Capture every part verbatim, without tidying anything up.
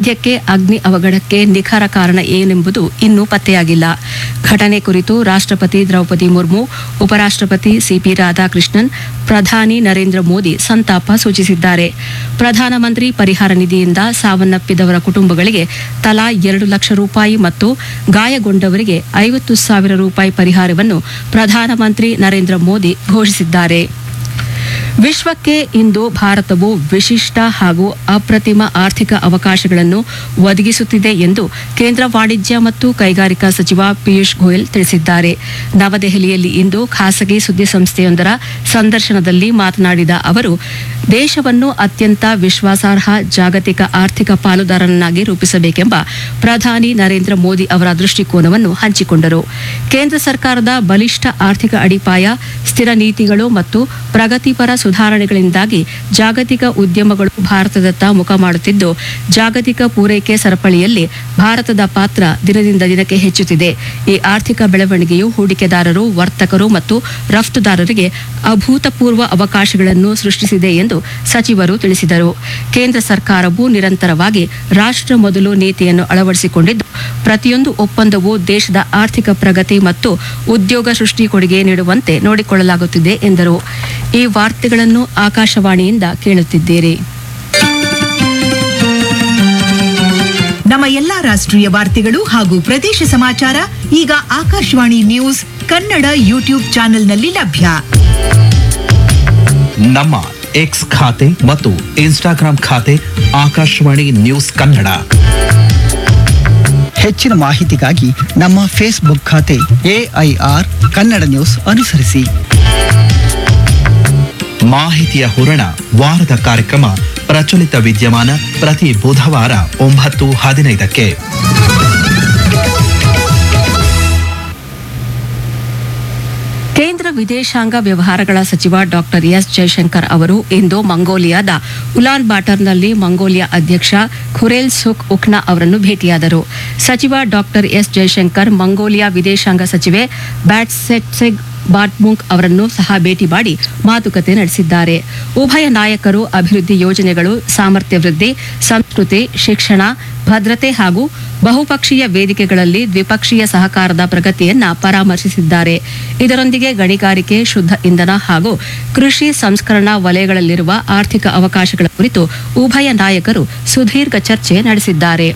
ಸದ್ಯಕ್ಕೆ ಅಗ್ನಿ ಅವಘಡಕ್ಕೆ ನಿಖರ ಕಾರಣ ಏನೆಂಬುದು ಇನ್ನೂ ಪತ್ತೆಯಾಗಿಲ್ಲ. ಘಟನೆ ಕುರಿತು ರಾಷ್ಟ್ರಪತಿ ದ್ರೌಪದಿ ಮುರ್ಮು, ಉಪರಾಷ್ಟ್ರಪತಿ ಸಿಪಿ ರಾಧಾಕೃಷ್ಣನ್, ಪ್ರಧಾನಿ ನರೇಂದ್ರ ಮೋದಿ ಸಂತಾಪ ಸೂಚಿಸಿದ್ದಾರೆ. ಪ್ರಧಾನಮಂತ್ರಿ ಪರಿಹಾರ ನಿಧಿಯಿಂದ ಸಾವನ್ನಪ್ಪಿದವರ ಕುಟುಂಬಗಳಿಗೆ ತಲಾ ಎರಡು ಲಕ್ಷ ರೂಪಾಯಿ ಮತ್ತು ಗಾಯಗೊಂಡವರಿಗೆ ಐವತ್ತು ಸಾವಿರ ರೂಪಾಯಿ ಪರಿಹಾರವನ್ನು ಪ್ರಧಾನಮಂತ್ರಿ ನರೇಂದ್ರ ಮೋದಿ ಘೋಷಿಸಿದ್ದಾರೆ. ವಿಶ್ವಕ್ಕೆ ಇಂದು ಭಾರತವು ವಿಶಿಷ್ಟ ಹಾಗೂ ಅಪ್ರತಿಮ ಆರ್ಥಿಕ ಅವಕಾಶಗಳನ್ನು ಒದಗಿಸುತ್ತಿದೆ ಎಂದು ಕೇಂದ್ರ ವಾಣಿಜ್ಯ ಮತ್ತು ಕೈಗಾರಿಕಾ ಸಚಿವ ಪಿಯೂಷ್ ಗೋಯಲ್ ತಿಳಿಸಿದ್ದಾರೆ. ನವದೆಹಲಿಯಲ್ಲಿ ಇಂದು ಖಾಸಗಿ ಸುದ್ದಿಸಂಸ್ಥೆಯೊಂದರ ಸಂದರ್ಶನದಲ್ಲಿ ಮಾತನಾಡಿದ ಅವರು, ದೇಶವನ್ನು ಅತ್ಯಂತ ವಿಶ್ವಾಸಾರ್ಹ ಜಾಗತಿಕ ಆರ್ಥಿಕ ಪಾಲುದಾರನನ್ನಾಗಿ ರೂಪಿಸಬೇಕೆಂಬ ಪ್ರಧಾನಿ ನರೇಂದ್ರ ಮೋದಿ ಅವರ ದೃಷ್ಟಿಕೋನವನ್ನು ಹಂಚಿಕೊಂಡರು. ಕೇಂದ್ರ ಸರ್ಕಾರದ ಬಲಿಷ್ಠ ಆರ್ಥಿಕ ಅಡಿಪಾಯ, ಸ್ಥಿರ ನೀತಿಗಳು ಮತ್ತು ಪ್ರಗತಿಪರ ಸುಧಾರಣೆಗಳಿಂದಾಗಿ ಜಾಗತಿಕ ಉದ್ಯಮಗಳು ಭಾರತದತ್ತ ಮುಖ ಮಾಡುತ್ತಿದ್ದು, ಜಾಗತಿಕ ಪೂರೈಕೆ ಸರಪಳಿಯಲ್ಲಿ ಭಾರತದ ಪಾತ್ರ ದಿನದಿಂದ ದಿನಕ್ಕೆ ಹೆಚ್ಚುತ್ತಿದೆ. ಈ ಆರ್ಥಿಕ ಬೆಳವಣಿಗೆಯು ಹೂಡಿಕೆದಾರರು, ವರ್ತಕರು ಮತ್ತು ರಫ್ತುದಾರರಿಗೆ ಅಭೂತಪೂರ್ವ ಅವಕಾಶಗಳನ್ನು ಸೃಷ್ಟಿಸಿದೆ ಎಂದು ಸಚಿವರು ತಿಳಿಸಿದರು. ಕೇಂದ್ರ ಸರ್ಕಾರವು ನಿರಂತರವಾಗಿ ರಾಷ್ಟ್ರ ಮೊದಲು ನೀತಿಯನ್ನು ಅಳವಡಿಸಿಕೊಂಡಿದ್ದು, ಪ್ರತಿಯೊಂದು ಒಪ್ಪಂದವೂ ದೇಶದ ಆರ್ಥಿಕ ಪ್ರಗತಿ ಮತ್ತು ಉದ್ಯೋಗ ಸೃಷ್ಟಿ ಕೊಡುಗೆ ನೀಡುವಂತೆ ನೋಡಿಕೊಳ್ಳಲಾಗುತ್ತಿದೆ ಎಂದರು. ಈ ವಾರ್ತೆಗಳನ್ನು ಆಕಾಶವಾಣಿಯಿಂದ ಕೇಳುತ್ತಿದ್ದೀರಿ. ನಮ್ಮ ಎಲ್ಲಾ ರಾಷ್ಟ್ರೀಯ ವಾರ್ತೆಗಳು ಹಾಗೂ ಪ್ರದೇಶ ಸಮಾಚಾರ ಈಗ ಆಕಾಶವಾಣಿ ನ್ಯೂಸ್ ಕನ್ನಡ ಯೂಟ್ಯೂಬ್ ಚಾನೆಲ್ನಲ್ಲಿ ಲಭ್ಯ. ನಮ್ಮ ಎಕ್ಸ್ ಖಾತೆ ಮತ್ತು ಇನ್ಸ್ಟಾಗ್ರಾಂ ಖಾತೆ ಆಕಾಶವಾಣಿ ನ್ಯೂಸ್ ಕನ್ನಡ. ಹೆಚ್ಚಿನ ಮಾಹಿತಿಗಾಗಿ ನಮ್ಮ ಫೇಸ್ಬುಕ್ ಖಾತೆ ಎಐಆರ್ ಕನ್ನಡ ನ್ಯೂಸ್ ಅನುಸರಿಸಿ. ಮಾಹಿತಿಯ ಹೂರಣ ವಾರದ ಕಾರ್ಯಕ್ರಮ ಪ್ರಚಲಿತ ವಿದ್ಯಮಾನ ಪ್ರತಿ ಬುಧವಾರ ಒಂಬತ್ತು ಹದಿನೈದಕ್ಕೆ. ಕೇಂದ್ರ ವಿದೇಶಾಂಗ ವ್ಯವಹಾರಗಳ ಸಚಿವ ಡಾಕ್ಟರ್ ಎಸ್ ಜಯಶಂಕರ್ ಅವರು ಇಂದು ಮಂಗೋಲಿಯಾದ ಉಲಾನ್ ಬಾಟರ್ನಲ್ಲಿ ಮಂಗೋಲಿಯಾ ಅಧ್ಯಕ್ಷ ಖುರೇಲ್ ಸುಖ್ ಉಕ್ನಾ ಅವರನ್ನು ಭೇಟಿಯಾದರು. ಸಚಿವ ಡಾಕ್ಟರ್ ಎಸ್ ಜಯಶಂಕರ್ ಮಂಗೋಲಿಯಾ ವಿದೇಶಾಂಗ ಸಚಿವೆ ಬ್ಯಾಟ್ಸೆಟ್ಸೆಗ್ ಬಾಟ್ಮುಂಗ್ ಅವರನ್ನು ಸಹ ಭೇಟಿ ಮಾಡಿ ಮಾತುಕತೆ ನಡೆಸಿದ್ದಾರೆ. ಉಭಯ ನಾಯಕರು ಅಭಿವೃದ್ಧಿ ಯೋಜನೆಗಳು, ಸಾಮರ್ಥ್ಯ ವೃದ್ಧಿ, ಸಂಸ್ಕೃತಿ, ಶಿಕ್ಷಣ, ಭದ್ರತೆ ಹಾಗೂ ಬಹುಪಕ್ಷೀಯ ವೇದಿಕೆಗಳಲ್ಲಿ ದ್ವಿಪಕ್ಷೀಯ ಸಹಕಾರದ ಪ್ರಗತಿಯನ್ನ ಪರಾಮರ್ಶಿಸಿದ್ದಾರೆ. ಇದರೊಂದಿಗೆ ಗಣಿಗಾರಿಕೆ, ಶುದ್ಧ ಇಂಧನ ಹಾಗೂ ಕೃಷಿ ಸಂಸ್ಕರಣಾ ವಲಯಗಳಲ್ಲಿರುವ ಆರ್ಥಿಕ ಅವಕಾಶಗಳ ಕುರಿತು ಉಭಯ ನಾಯಕರು ಸುದೀರ್ಘ ಚರ್ಚೆ ನಡೆಸಿದ್ದಾರೆ.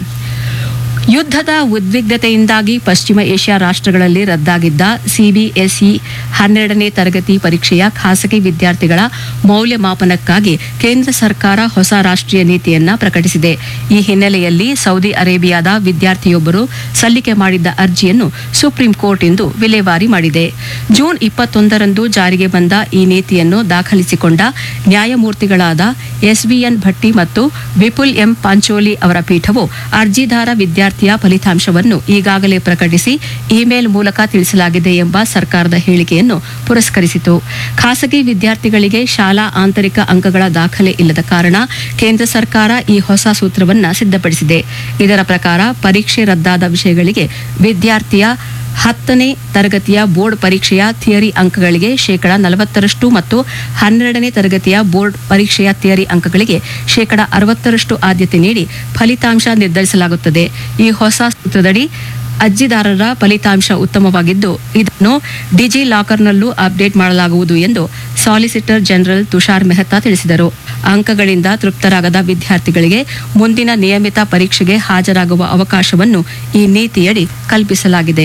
ಯುದ್ಧದ ಉದ್ವಿಗ್ನತೆಯಿಂದಾಗಿ ಪಶ್ಚಿಮ ಏಷ್ಯಾ ರಾಷ್ಟ್ರಗಳಲ್ಲಿ ರದ್ದಾಗಿದ್ದ ಸಿಬಿಎಸ್ಇ ಹನ್ನೆರಡನೇ ತರಗತಿ ಪರೀಕ್ಷೆಯ ಖಾಸಗಿ ವಿದ್ಯಾರ್ಥಿಗಳ ಮೌಲ್ಯಮಾಪನಕ್ಕಾಗಿ ಕೇಂದ್ರ ಸರ್ಕಾರ ಹೊಸ ರಾಷ್ಟ್ರೀಯ ನೀತಿಯನ್ನ ಪ್ರಕಟಿಸಿದೆ. ಈ ಹಿನ್ನೆಲೆಯಲ್ಲಿ ಸೌದಿ ಅರೇಬಿಯಾದ ವಿದ್ಯಾರ್ಥಿಯೊಬ್ಬರು ಸಲ್ಲಿಕೆ ಮಾಡಿದ್ದ ಅರ್ಜಿಯನ್ನು ಸುಪ್ರೀಂ ಕೋರ್ಟ್ ಇಂದು ವಿಲೇವಾರಿ ಮಾಡಿದೆ. ಜೂನ್ ಇಪ್ಪತ್ತೊಂದರಂದು ಜಾರಿಗೆ ಬಂದ ಈ ನೀತಿಯನ್ನು ದಾಖಲಿಸಿಕೊಂಡ ನ್ಯಾಯಮೂರ್ತಿಗಳಾದ ಎಸ್ಬಿಎನ್ ಭಟ್ಟಿ ಮತ್ತು ವಿಪುಲ್ ಎಂ ಪಾಂಚೋಲಿ ಅವರ ಪೀಠವು ಅರ್ಜಿದಾರ ವಿದ್ಯಾರ್ಥಿ ಫಲಿತಾಂಶವನ್ನು ಈಗಾಗಲೇ ಪ್ರಕಟಿಸಿ ಇಮೇಲ್ ಮೂಲಕ ತಿಳಿಸಲಾಗಿದೆ ಎಂಬ ಸರ್ಕಾರದ ಹೇಳಿಕೆಯನ್ನು ಪುರಸ್ಕರಿಸಿತು. ಖಾಸಗಿ ವಿದ್ಯಾರ್ಥಿಗಳಿಗೆ ಶಾಲಾ ಆಂತರಿಕ ಅಂಕಗಳ ದಾಖಲೆ ಇಲ್ಲದ ಕಾರಣ ಕೇಂದ್ರ ಸರ್ಕಾರ ಈ ಹೊಸ ಸೂತ್ರವನ್ನು ಸಿದ್ಧಪಡಿಸಿದೆ. ಇದರ ಪ್ರಕಾರ ಪರೀಕ್ಷೆ ರದ್ದಾದ ವಿಷಯಗಳಿಗೆ ವಿದ್ಯಾರ್ಥಿಯ ಹತ್ತನೇ ತರಗತಿಯ ಬೋರ್ಡ್ ಪರೀಕ್ಷೆಯ ಥಿಯರಿ ಅಂಕಗಳಿಗೆ ಶೇಕಡ ನಲವತ್ತರಷ್ಟು ಮತ್ತು ಹನ್ನೆರಡನೇ ತರಗತಿಯ ಬೋರ್ಡ್ ಪರೀಕ್ಷೆಯ ಥಿಯರಿ ಅಂಕಗಳಿಗೆ ಶೇಕಡ ಅರವತ್ತರಷ್ಟು ಆದ್ಯತೆ ನೀಡಿ ಫಲಿತಾಂಶ ನಿರ್ಧರಿಸಲಾಗುತ್ತದೆ. ಈ ಹೊಸ ಸೂತ್ರದಡಿ ಅರ್ಜಿದಾರರ ಫಲಿತಾಂಶ ಉತ್ತಮವಾಗಿದ್ದು ಇದನ್ನು ಡಿಜಿ ಲಾಕರ್ನಲ್ಲೂ ಅಪ್ಡೇಟ್ ಮಾಡಲಾಗುವುದು ಎಂದು ಸಾಲಿಸಿಟರ್ ಜನರಲ್ ತುಷಾರ್ ಮೆಹ್ತಾ ತಿಳಿಸಿದರು. ಅಂಕಗಳಿಂದ ತೃಪ್ತರಾಗದ ವಿದ್ಯಾರ್ಥಿಗಳಿಗೆ ಮುಂದಿನ ನಿಯಮಿತ ಪರೀಕ್ಷೆಗೆ ಹಾಜರಾಗುವ ಅವಕಾಶವನ್ನು ಈ ನೀತಿಯಡಿ ಕಲ್ಪಿಸಲಾಗಿದೆ.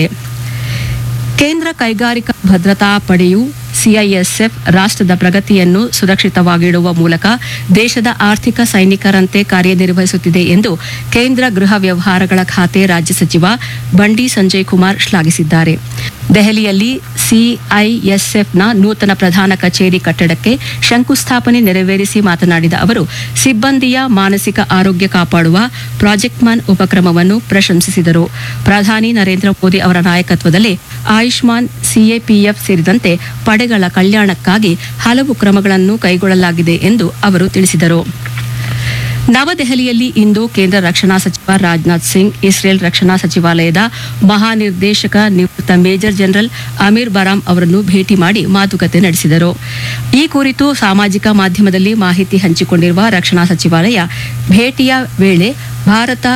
ಕೇಂದ್ರ ಕೈಗಾರಿಕಾ ಭದ್ರತಾ ಪಡೆಯು ಸಿಐಎಸ್ಎಫ್ ರಾಷ್ಟ್ರದ ಪ್ರಗತಿಯನ್ನು ಸುರಕ್ಷಿತವಾಗಿಡುವ ಮೂಲಕ ದೇಶದ ಆರ್ಥಿಕ ಸೈನಿಕರಂತೆ ಕಾರ್ಯನಿರ್ವಹಿಸುತ್ತಿದೆ ಎಂದು ಕೇಂದ್ರ ಗೃಹ ವ್ಯವಹಾರಗಳ ಖಾತೆ ರಾಜ್ಯ ಸಚಿವ ಬಂಡಿ ಸಂಜಯ್ ಕುಮಾರ್ ಶ್ಲಾಘಿಸಿದ್ದಾರೆ. ದೆಹಲಿಯಲ್ಲಿ ಸಿಐಎಸ್ಎಫ್ನ ನೂತನ ಪ್ರಧಾನ ಕಚೇರಿ ಕಟ್ಟಡಕ್ಕೆ ಶಂಕುಸ್ಥಾಪನೆ ನೆರವೇರಿಸಿ ಮಾತನಾಡಿದ ಅವರು, ಸಿಬ್ಬಂದಿಯ ಮಾನಸಿಕ ಆರೋಗ್ಯ ಕಾಪಾಡುವ ಪ್ರಾಜೆಕ್ಟ್ ಮಾನ್ ಉಪಕ್ರಮವನ್ನು ಪ್ರಶಂಸಿಸಿದರು. ಪ್ರಧಾನಿ ನರೇಂದ್ರ ಮೋದಿ ಅವರ ನಾಯಕತ್ವದಲ್ಲಿ ಆಯುಷ್ಮಾನ್, ಸಿಎಪಿಎಫ್ ಸೇರಿದಂತೆ ಪಡೆಗಳ ಕಲ್ಯಾಣಕ್ಕಾಗಿ ಹಲವು ಕ್ರಮಗಳನ್ನು ಕೈಗೊಳ್ಳಲಾಗಿದೆ ಎಂದು ಅವರು ತಿಳಿಸಿದರು. ನವದೆಹಲಿಯಲ್ಲಿ ಇಂದು ಕೇಂದ್ರ ರಕ್ಷಣಾ ಸಚಿವ ರಾಜನಾಥ್ ಸಿಂಗ್ ಇಸ್ರೇಲ್ ರಕ್ಷಣಾ ಸಚಿವಾಲಯದ ಮಹಾನಿರ್ದೇಶಕ ನಿವೃತ್ತ ಮೇಜರ್ ಜನರಲ್ ಅಮೀರ್ ಬರಾಮ್ ಅವರನ್ನು ಭೇಟಿ ಮಾಡಿ ಮಾತುಕತೆ ನಡೆಸಿದರು. ಈ ಕುರಿತು ಸಾಮಾಜಿಕ ಮಾಧ್ಯಮದಲ್ಲಿ ಮಾಹಿತಿ ಹಂಚಿಕೊಂಡಿರುವ ರಕ್ಷಣಾ ಸಚಿವಾಲಯ, ಭೇಟಿಯ ವೇಳೆ ಭಾರತ